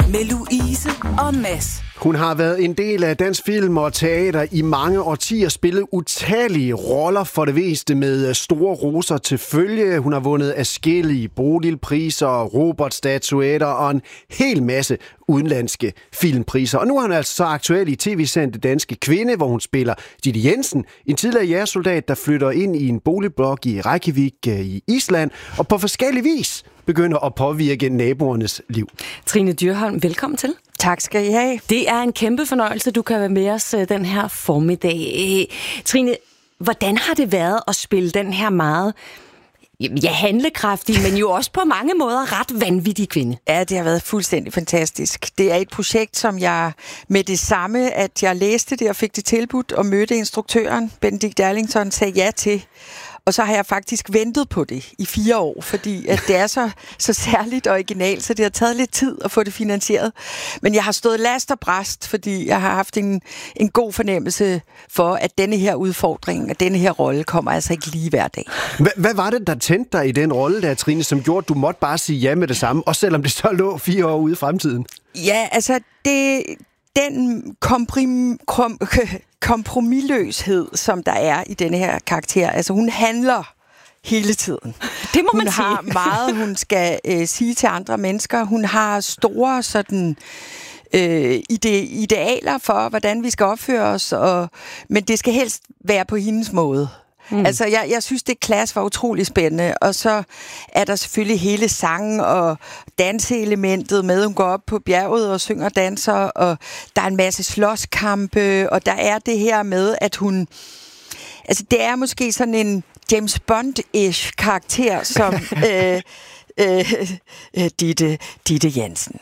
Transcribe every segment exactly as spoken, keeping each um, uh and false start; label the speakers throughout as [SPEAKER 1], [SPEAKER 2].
[SPEAKER 1] med Louise og Mads.
[SPEAKER 2] Hun har været en del af dansk film og teater i mange årtier, spillet utallige roller for det meste med store roser til følge. Hun har vundet adskillige Bodil-priser, Robert-statuetter og en hel masse udenlandske filmpriser. Og nu er hun altså så aktuel i tv-serien Det Danske Kvinde, hvor hun spiller Ditte Jensen, en tidligere jægersoldat, der flytter ind i en boligblok i Reykjavik i Island, og på forskellig vis begynder at påvirke naboernes liv.
[SPEAKER 3] Trine Dyrholm, velkommen til.
[SPEAKER 4] Tak skal I have.
[SPEAKER 3] Det er en kæmpe fornøjelse, du kan være med os den her formiddag. Trine, hvordan har det været at spille den her meget ja, handlekraftige, men jo også på mange måder ret vanvittige kvinde?
[SPEAKER 4] Ja, det har været fuldstændig fantastisk. Det er et projekt, som jeg med det samme, at jeg læste det og fik det tilbudt og mødte instruktøren, Benedikt Erlingsson, sagde ja til. Og så har jeg faktisk ventet på det i fire år, fordi at det er så, så særligt originalt, så det har taget lidt tid at få det finansieret. Men jeg har stået last og bræst, fordi jeg har haft en, en god fornemmelse for, at denne her udfordring og denne her rolle kommer altså ikke lige hver dag.
[SPEAKER 2] H- hvad var det, der tændte dig i den rolle der, Trine, som gjorde, at du måtte bare sige ja med det samme, også selvom det så lå fire år ude i fremtiden?
[SPEAKER 4] Ja, altså det... Den komprim, kom, kompromisløshed, som der er i denne her karakter, altså hun handler hele tiden.
[SPEAKER 3] Det må
[SPEAKER 4] hun
[SPEAKER 3] man sige.
[SPEAKER 4] Hun har meget, hun skal øh, sige til andre mennesker. Hun har store sådan øh, ide, idealer for, hvordan vi skal opføre os, og, men det skal helst være på hendes måde. Mm. Altså, jeg, jeg synes, det klasse var utrolig spændende, og så er der selvfølgelig hele sangen og danseelementet med, hun går op på bjerget og synger og danser, og der er en masse slåskampe, og der er det her med, at hun... Altså, det er måske sådan en James Bond-ish karakter, som... øh, Øh, øh, Ditte, Ditte Jensen.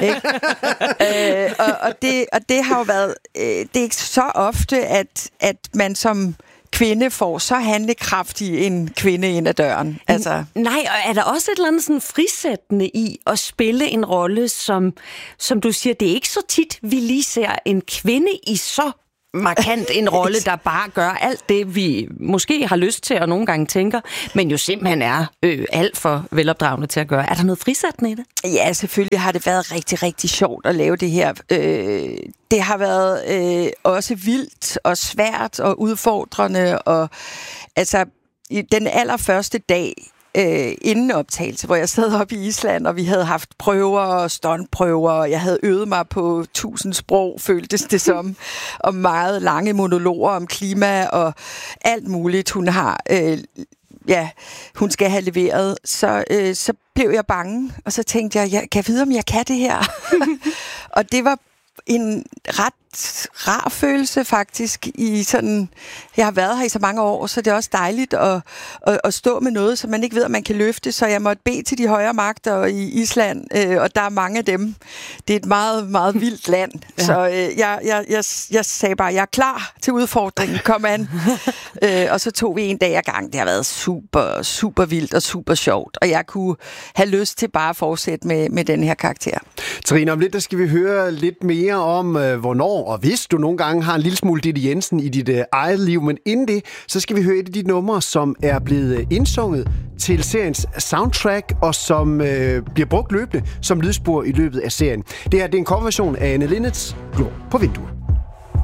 [SPEAKER 4] øh, og, og, det, og det har jo været... Øh, det er ikke så ofte, at, at man som... kvinde får så handlekraftig en kvinde ind ad døren. Altså.
[SPEAKER 3] Nej, og er der også et eller andet sådan frisættende i at spille en rolle, som, som du siger, det er ikke så tit, vi lige ser en kvinde i så markant en rolle, der bare gør alt det, vi måske har lyst til og nogle gange tænker, men jo simpelthen er øh, alt for velopdragende til at gøre. Er der noget frisættende i det?
[SPEAKER 4] Ja, selvfølgelig har det været rigtig, rigtig sjovt at lave det her. Øh, det har været øh, også vildt og svært og udfordrende, og altså i den allerførste dag, Øh, inden optagelse, hvor jeg sad oppe i Island, og vi havde haft prøver og stuntprøver, og jeg havde øvet mig på tusind sprog, føltes det som, og meget lange monologer om klima og alt muligt, hun har, øh, ja, hun skal have leveret. Så, øh, så blev jeg bange, og så tænkte jeg, jeg kan vide, om jeg kan det her. Og det var en ret rar følelse faktisk i sådan, jeg har været her i så mange år, så det er også dejligt at, at, at stå med noget, som man ikke ved, om man kan løfte, så jeg måtte bede til de højere magter i Island, øh, og der er mange af dem. Det er et meget, meget vildt land, ja. Så øh, jeg, jeg, jeg, jeg sagde bare, jeg er klar til udfordringen, kom an. øh, og så tog vi en dag ad gang. Det har været super, super vildt og super sjovt, og jeg kunne have lyst til bare at fortsætte med, med den her karakter.
[SPEAKER 2] Trine, om lidt, der skal vi høre lidt mere om, øh, hvornår og hvis du nogle gange har en lille smule Ditte Jensen i dit øh, eget liv. Men inden det, så skal vi høre et af de numre, som er blevet indsunget til seriens soundtrack, og som øh, bliver brugt løbende som lydspor i løbet af serien. Det her det er en coverversion af Anne Linnets Glor på vinduer.